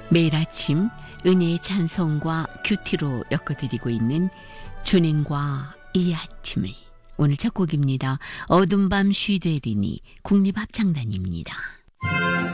매일 아침 은혜의 찬송과 큐티로 엮어드리고 있는 주님과 이 아침을, 오늘 첫 곡입니다. 어둠 밤 쉬되리니 국립합창단입니다.